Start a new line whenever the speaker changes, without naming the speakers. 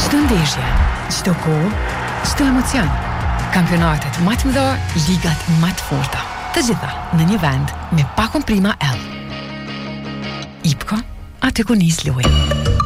Çdo ndeshje, çdo kohë, çdo emocion. Kampionatet më të mëdha, ligat më të forta. Të gjitha në një vend me Pakon Prima L. IPCO, aty ku nis lojë.